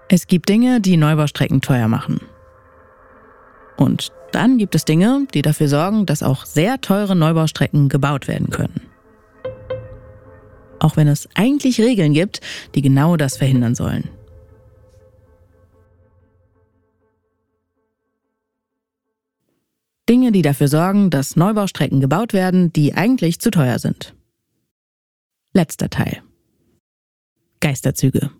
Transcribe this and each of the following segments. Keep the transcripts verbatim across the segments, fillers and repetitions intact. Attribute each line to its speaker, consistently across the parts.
Speaker 1: Es gibt Dinge, die Neubaustrecken teuer machen. Und dann gibt es Dinge, die dafür sorgen, dass auch sehr teure Neubaustrecken gebaut werden können. Auch wenn es eigentlich Regeln gibt, die genau das verhindern sollen. Dinge, die dafür sorgen, dass Neubaustrecken gebaut werden, die eigentlich zu teuer sind. Letzter Teil. Geisterzüge.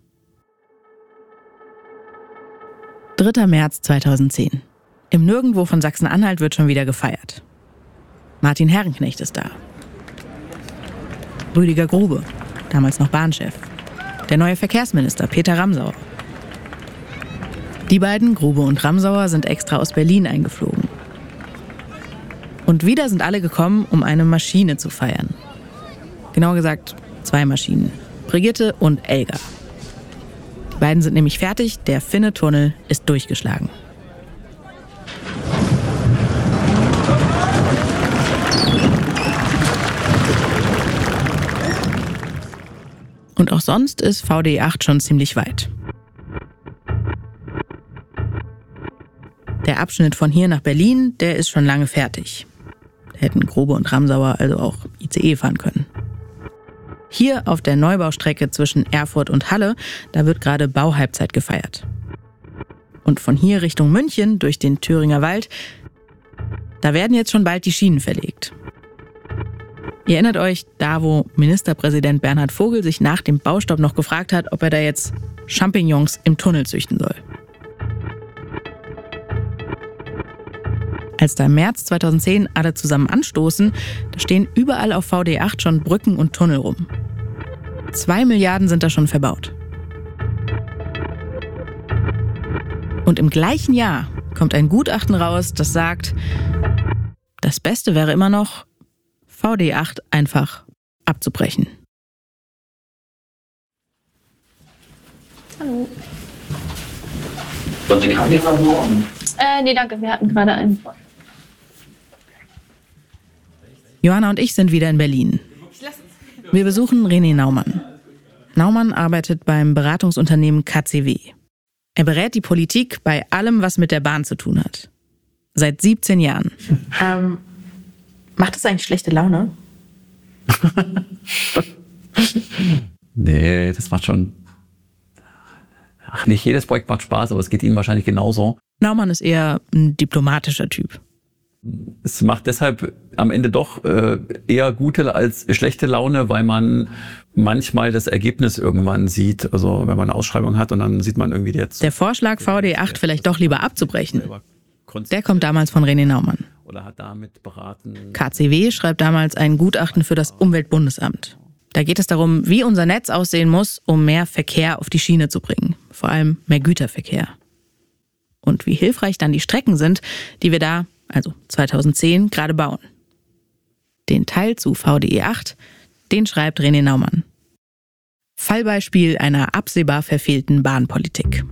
Speaker 1: dritter März zweitausendzehn. Im Nirgendwo von Sachsen-Anhalt wird schon wieder gefeiert. Martin Herrenknecht ist da. Rüdiger Grube, damals noch Bahnchef. Der neue Verkehrsminister Peter Ramsauer. Die beiden, Grube und Ramsauer, sind extra aus Berlin eingeflogen. Und wieder sind alle gekommen, um eine Maschine zu feiern. Genauer gesagt, zwei Maschinen. Brigitte und Elga. Die beiden sind nämlich fertig, der Finne-Tunnel ist durchgeschlagen. Und auch sonst ist V D E acht schon ziemlich weit. Der Abschnitt von hier nach Berlin, der ist schon lange fertig. Da hätten Grube und Ramsauer also auch I C E fahren können. Hier auf der Neubaustrecke zwischen Erfurt und Halle, da wird gerade Bauhalbzeit gefeiert. Und von hier Richtung München durch den Thüringer Wald, da werden jetzt schon bald die Schienen verlegt. Ihr erinnert euch, da wo Ministerpräsident Bernhard Vogel sich nach dem Baustopp noch gefragt hat, ob er da jetzt Champignons im Tunnel züchten soll. Als da im März zweitausendzehn alle zusammen anstoßen, da stehen überall auf V D E acht schon Brücken und Tunnel rum. Zwei Milliarden sind da schon verbaut. Und im gleichen Jahr kommt ein Gutachten raus, das sagt, das Beste wäre immer noch, V D E acht einfach abzubrechen.
Speaker 2: Hallo.
Speaker 3: Wollen Sie Kaffee versuchen?
Speaker 2: Äh, nee, danke, wir hatten gerade einen.
Speaker 1: Johanna und ich sind wieder in Berlin. Wir besuchen René Naumann. Naumann arbeitet beim Beratungsunternehmen K C W. Er berät die Politik bei allem, was mit der Bahn zu tun hat. Seit siebzehn Jahren.
Speaker 4: Ähm, macht das eigentlich schlechte Laune?
Speaker 3: Nee, das macht schon... Ach, nicht jedes Projekt macht Spaß, aber es geht Ihnen wahrscheinlich genauso.
Speaker 1: Naumann ist eher ein diplomatischer Typ.
Speaker 3: Es macht deshalb am Ende doch äh, eher gute als schlechte Laune, weil man manchmal das Ergebnis irgendwann sieht. Also wenn man eine Ausschreibung hat und dann sieht man irgendwie jetzt...
Speaker 1: Der Vorschlag, V D E acht vielleicht doch lieber abzubrechen, der kommt damals von René Naumann.
Speaker 3: Oder hat damit beraten...
Speaker 1: K C W schreibt damals ein Gutachten für das Umweltbundesamt. Da geht es darum, wie unser Netz aussehen muss, um mehr Verkehr auf die Schiene zu bringen. Vor allem mehr Güterverkehr. Und wie hilfreich dann die Strecken sind, die wir da, also zweitausendzehn, gerade bauen. Den Teil zu V D E acht, den schreibt René Naumann. Fallbeispiel einer absehbar verfehlten Bahnpolitik.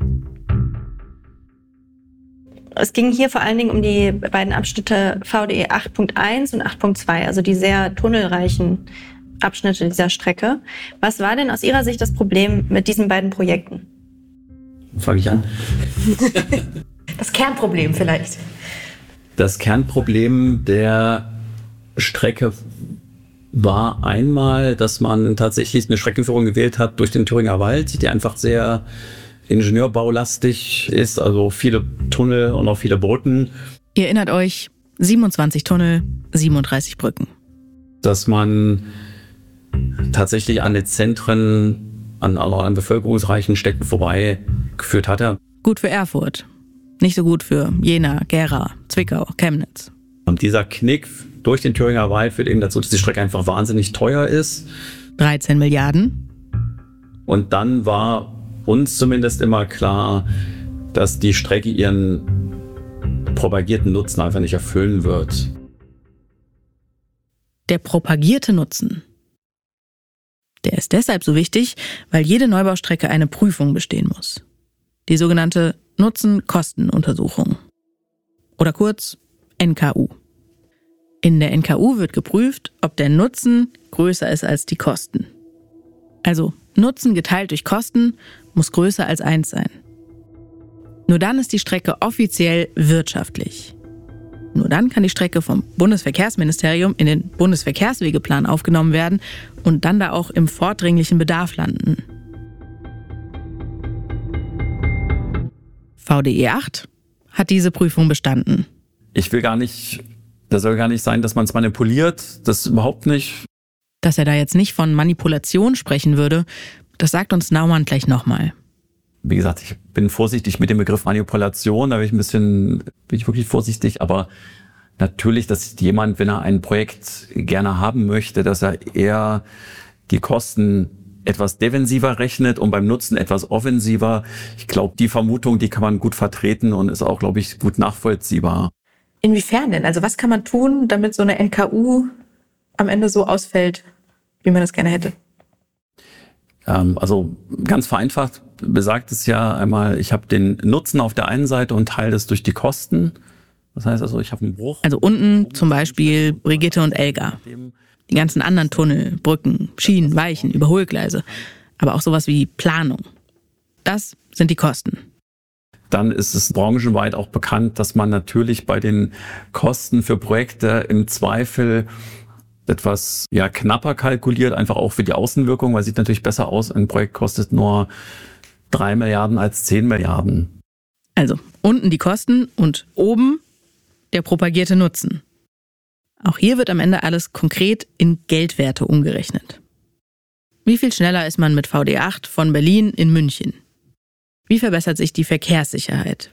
Speaker 4: Es ging hier vor allen Dingen um die beiden Abschnitte V D E acht Punkt eins und acht Punkt zwei, also die sehr tunnelreichen Abschnitte dieser Strecke. Was war denn aus Ihrer Sicht das Problem mit diesen beiden Projekten?
Speaker 3: Fange ich an.
Speaker 4: Das Kernproblem vielleicht.
Speaker 3: Das Kernproblem der Strecke war einmal, dass man tatsächlich eine Streckenführung gewählt hat durch den Thüringer Wald, die einfach sehr ingenieurbaulastig ist, also viele Tunnel und auch viele Brücken.
Speaker 1: Ihr erinnert euch, siebenundzwanzig Tunnel, siebenunddreißig Brücken.
Speaker 3: Dass man tatsächlich an den Zentren, an, an bevölkerungsreichen Städten vorbei geführt hatte.
Speaker 1: Gut für Erfurt, nicht so gut für Jena, Gera, Zwickau, Chemnitz.
Speaker 3: Und dieser Knick durch den Thüringer Wald führt eben dazu, dass die Strecke einfach wahnsinnig teuer ist.
Speaker 1: dreizehn Milliarden.
Speaker 3: Und dann war uns zumindest immer klar, dass die Strecke ihren propagierten Nutzen einfach nicht erfüllen wird.
Speaker 1: Der propagierte Nutzen. Der ist deshalb so wichtig, weil jede Neubaustrecke eine Prüfung bestehen muss. Die sogenannte Nutzen-Kosten-Untersuchung. Oder kurz N K U. In der N K U wird geprüft, ob der Nutzen größer ist als die Kosten. Also Nutzen geteilt durch Kosten muss größer als eins sein. Nur dann ist die Strecke offiziell wirtschaftlich. Nur dann kann die Strecke vom Bundesverkehrsministerium in den Bundesverkehrswegeplan aufgenommen werden und dann da auch im vordringlichen Bedarf landen. V D E acht hat diese Prüfung bestanden.
Speaker 3: Ich will gar nicht, das soll gar nicht sein, dass man es manipuliert, das überhaupt nicht.
Speaker 1: Dass er da jetzt nicht von Manipulation sprechen würde, das sagt uns Naumann gleich nochmal.
Speaker 3: Wie gesagt, ich bin vorsichtig mit dem Begriff Manipulation, da bin ich ein bisschen, bin ich wirklich vorsichtig, aber natürlich, dass jemand, wenn er ein Projekt gerne haben möchte, dass er eher die Kosten etwas defensiver rechnet und beim Nutzen etwas offensiver. Ich glaube, die Vermutung, die kann man gut vertreten und ist auch, glaube ich, gut nachvollziehbar.
Speaker 5: Inwiefern denn? Also was kann man tun, damit so eine N K U am Ende so ausfällt, wie man das gerne hätte?
Speaker 3: Ähm, also ganz vereinfacht besagt es ja einmal, ich habe den Nutzen auf der einen Seite und teile das durch die Kosten. Das heißt also, ich habe einen Bruch.
Speaker 1: Also unten zum Beispiel Brigitte und Elga. Die ganzen anderen Tunnel, Brücken, Schienen, Weichen, Überholgleise. Aber auch sowas wie Planung. Das sind die Kosten.
Speaker 3: Dann ist es branchenweit auch bekannt, dass man natürlich bei den Kosten für Projekte im Zweifel etwas ja, knapper kalkuliert, einfach auch für die Außenwirkung, weil es sieht natürlich besser aus, ein Projekt kostet nur drei Milliarden als zehn Milliarden.
Speaker 1: Also unten die Kosten und oben der propagierte Nutzen. Auch hier wird am Ende alles konkret in Geldwerte umgerechnet. Wie viel schneller ist man mit V D E acht von Berlin in München? Wie verbessert sich die Verkehrssicherheit?